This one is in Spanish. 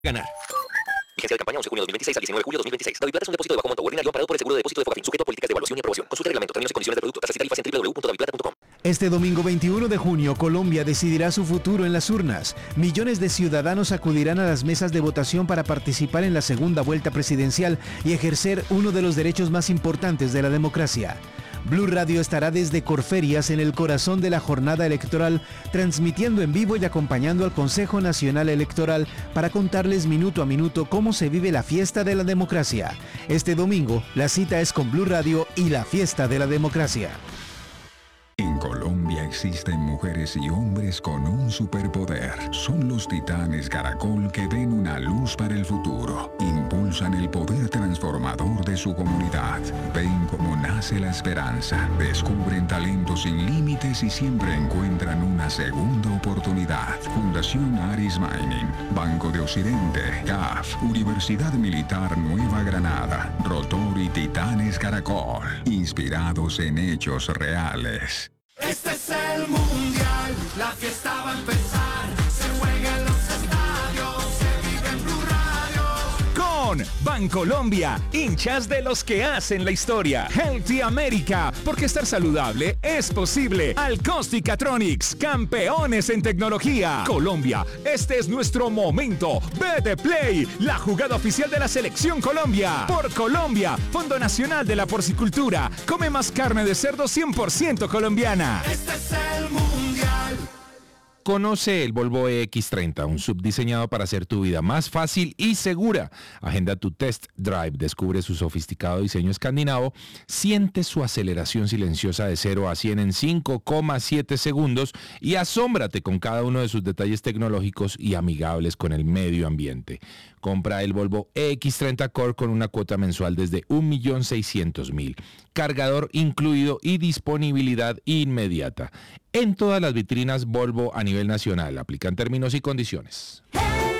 ganar. Vigencia de campaña 11 de junio de 2026 al 19 de julio de 2026. DaviPlata es un depósito de bajo monto ordinario amparado por el seguro de depósito de Fogafín, sujeto a políticas de evaluación y aprobación. Consulta el reglamento, términos y condiciones del producto, tasas y tarifas en www.daviplata.com. Este domingo 21 de junio, Colombia decidirá su futuro en las urnas. Millones de ciudadanos acudirán a las mesas de votación para participar en la segunda vuelta presidencial y ejercer uno de los derechos más importantes de la democracia. Blue Radio estará desde Corferias en el corazón de la jornada electoral, transmitiendo en vivo y acompañando al Consejo Nacional Electoral para contarles minuto a minuto cómo se vive la fiesta de la democracia. Este domingo, la cita es con Blue Radio y la fiesta de la democracia. En Colombia existen mujeres y hombres con un superpoder. Son los titanes Caracol que ven una luz para el futuro. Impulsan el poder transformador de su comunidad. Ven cómo nace la esperanza. Descubren talentos sin límites y siempre encuentran una segunda oportunidad. Fundación Aris Mining, Banco de Occidente, CAF, Universidad Militar Nueva Granada, Rotor y Titanes Caracol. Inspirados en hechos reales. Este es el mundial, la fiesta va a empezar, se juega en los estadios, se vive en Blue Radio. Con Bancolombia, hinchas de los que hacen la historia. Healthy America, porque estar saludable es posible. Alcostica-Tronics, campeones en tecnología. Colombia, este es nuestro momento. BT Play, la jugada oficial de la Selección Colombia. Por Colombia, Fondo Nacional de la Porcicultura. Come más carne de cerdo 100% colombiana. Este es el mundial. Conoce el Volvo EX30, un SUV diseñado para hacer tu vida más fácil y segura. Agenda tu test drive, descubre su sofisticado diseño escandinavo, siente su aceleración silenciosa de 0 a 100 en 5,7 segundos y asómbrate con cada uno de sus detalles tecnológicos y amigables con el medio ambiente. Compra el Volvo EX30 Core con una cuota mensual desde 1.600.000. Cargador incluido y disponibilidad inmediata. En todas las vitrinas Volvo a nivel nacional. Aplican términos y condiciones.